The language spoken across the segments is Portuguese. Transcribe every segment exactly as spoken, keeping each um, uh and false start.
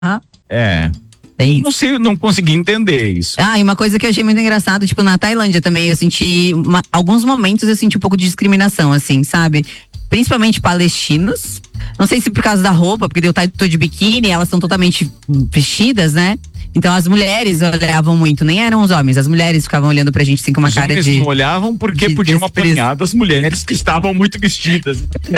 Ah. É. Tem. Não sei, não consegui entender isso. Ah, e uma coisa que eu achei muito engraçado, tipo, na Tailândia também, eu senti, uma, alguns momentos eu senti um pouco de discriminação, assim, sabe? Principalmente palestinos. Não sei se por causa da roupa, porque eu tô de biquíni, elas são totalmente vestidas, né? Então as mulheres olhavam muito, nem eram os homens, as mulheres ficavam olhando pra gente assim com uma os cara de... Os homens não olhavam porque de podiam desprezo. apanhar das mulheres que estavam muito vestidas.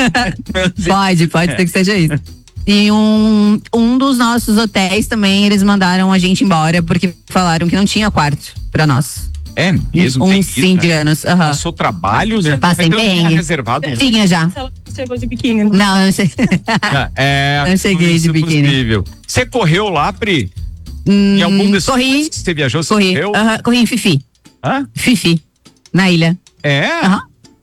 Pode, pode ser que seja isso. E um, um dos nossos hotéis também, eles mandaram a gente embora porque falaram que não tinha quarto pra nós. É mesmo? Uns indianos. Uhum. Passou trabalho, né? Passei bem. Reservado. Tinha já. Ela chegou de biquíni. Não, eu não sei. É, não cheguei de biquíni. Possível. Você correu lá, Pri? Hum, em algum desses corri. que você viajou, você corri. correu? Uh-huh, corri em Fifi. Hã? Fifi. Na ilha. É? Aham. Uh-huh.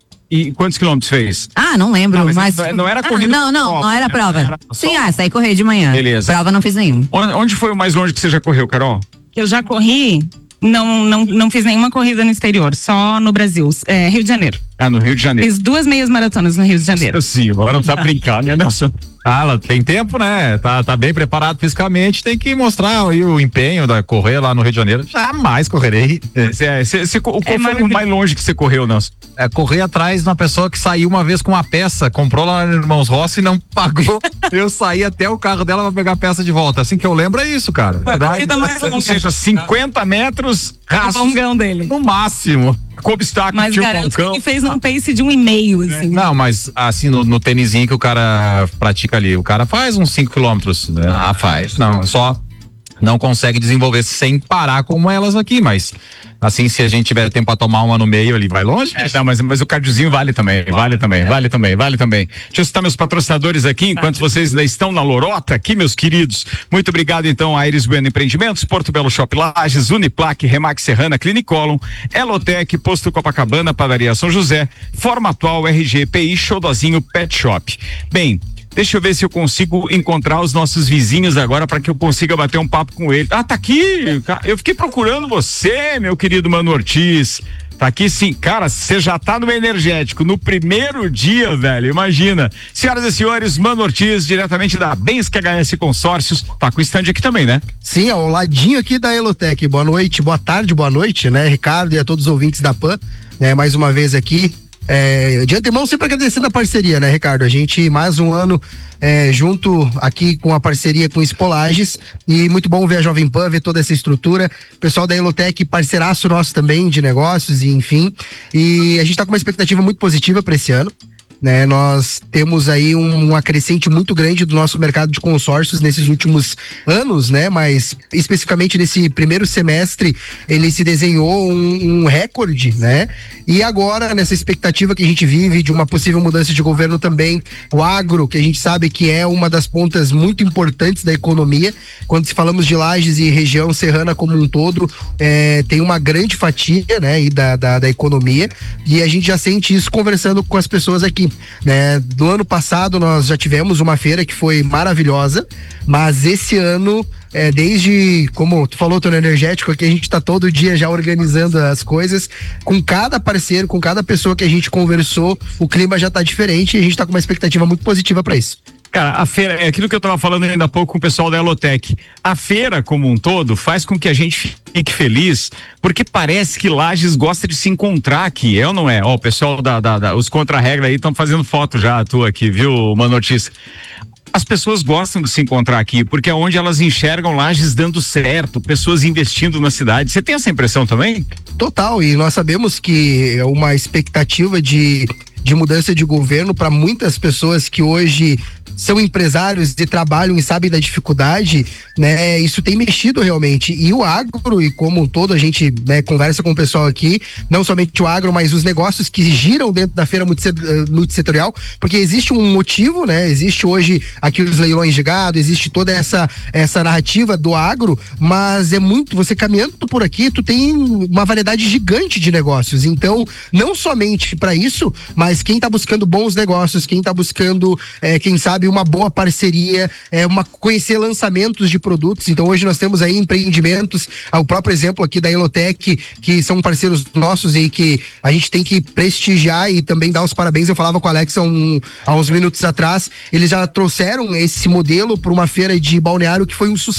E quantos quilômetros fez? Ah, não lembro, não, mas, mas... Não, não era corrida. Ah, não, não, prova, não era né? prova. Era Sim, ah, saí correr de manhã. Beleza. Prova não fiz nenhum. Onde, onde foi o mais longe que você já correu, Carol? Eu já corri, não, não, não fiz nenhuma corrida no exterior, só no Brasil, é, Rio de Janeiro. Ah, no Rio de Janeiro. Fiz duas meias maratonas no Rio de Janeiro. Sim, agora não tá brincando, né, Nelson? Ah, ela tem tempo, né? Tá, tá bem preparado fisicamente, tem que mostrar aí o empenho da correr lá no Rio de Janeiro. Jamais correrei. Cê, cê, cê, qual é foi o mais longe que você correu, Nelson? É correr atrás de uma pessoa que saiu uma vez com uma peça, comprou lá no Irmãos Rossi e não pagou. Eu saí até o carro dela pra pegar a peça de volta. Assim que eu lembro é isso, cara. Corrida mais Ou seja, cinquenta metros rasos. O bongão dele. No máximo. Com obstáculo, mas tinha um garanto balcão. que fez um pace de um e meio, assim. Não, mas assim, no, no tênisinho que o cara pratica ali, o cara faz uns cinco quilômetros, né? Ah, faz. Não, só não consegue desenvolver sem parar como elas aqui, mas assim, se a gente tiver tempo pra tomar uma no meio ali, vai longe. É, não, mas, mas o cardiozinho vale também, vale também, vale também, vale também. Deixa eu citar meus patrocinadores aqui, enquanto vocês ainda estão na lorota aqui, meus queridos. Muito obrigado, então, a Iris Bueno Empreendimentos, Porto Belo Shop Lages, Uniplaque, Remax Serrana, Clinicolum, Elotec, Posto Copacabana, Padaria São José, Forma Atual, R G P I, Xodozinho Pet Shop. Bem, deixa eu ver se eu consigo encontrar os nossos vizinhos agora para que eu consiga bater um papo com ele. Ah, tá aqui! Eu fiquei procurando você, meu querido Mano Ortiz. Tá aqui sim. Cara, você já tá no energético no primeiro dia, velho. Imagina. Senhoras e senhores, Mano Ortiz, diretamente da Bensky H S Consórcios. Tá com o stand aqui também, né? Sim, ao ladinho aqui da Elotec. Boa noite, boa tarde, boa noite, né, Ricardo, e a todos os ouvintes da Pan, né, mais uma vez aqui. É, de antemão, sempre agradecendo a parceria, né, Ricardo? A gente, mais um ano é, junto aqui com a parceria com Espolages, e muito bom ver a Jovem Pan, ver toda essa estrutura. O pessoal da Elotec, parceiraço nosso também de negócios, e enfim. E a gente tá com uma expectativa muito positiva para esse ano. Né, nós temos aí um, um acrescente muito grande do nosso mercado de consórcios nesses últimos anos, né? Mas especificamente nesse primeiro semestre ele se desenhou um, um recorde, né? E agora, nessa expectativa que a gente vive de uma possível mudança de governo também, o agro, que a gente sabe que é uma das pontas muito importantes da economia, quando se falamos de Lages e região serrana como um todo, é, tem uma grande fatia, né, e da, da, da economia, e a gente já sente isso conversando com as pessoas aqui. Né? Do ano passado nós já tivemos uma feira que foi maravilhosa, mas esse ano, é, desde, como tu falou, tô no energético aqui, a gente tá todo dia já organizando as coisas, com cada parceiro, com cada pessoa que a gente conversou, o clima já tá diferente e a gente tá com uma expectativa muito positiva para isso. Cara, a feira, é aquilo que eu tava falando ainda há pouco com o pessoal da Elotec. A feira, como um todo, faz com que a gente fique feliz, porque parece que Lages gosta de se encontrar aqui, é ou não é? Ó, o pessoal da, da, da os contra-regra aí estão fazendo foto já, tu aqui, viu, Mano Notícia? As pessoas gostam de se encontrar aqui, porque é onde elas enxergam Lages dando certo, pessoas investindo na cidade. Você tem essa impressão também? Total, e nós sabemos que é uma expectativa de, de mudança de governo para muitas pessoas que hoje são empresários e trabalham e sabem da dificuldade, né? Isso tem mexido realmente. E o agro, e como um todo, a gente, né, conversa com o pessoal aqui, não somente o agro, mas os negócios que giram dentro da feira multissetorial, porque existe um motivo, né? Existe hoje aqui os leilões de gado, existe toda essa, essa narrativa do agro, mas é muito, você caminhando por aqui, tu tem uma variedade gigante de negócios. Então, não somente para isso, mas quem tá buscando bons negócios, quem tá buscando, é, quem sabe, uma boa parceria, é uma conhecer lançamentos de produtos. Então hoje nós temos aí empreendimentos, o próprio exemplo aqui da Elotec, que são parceiros nossos e que a gente tem que prestigiar e também dar os parabéns. Eu falava com o Alex há, um, há uns minutos atrás, eles já trouxeram esse modelo para uma feira de balneário que foi um sucesso.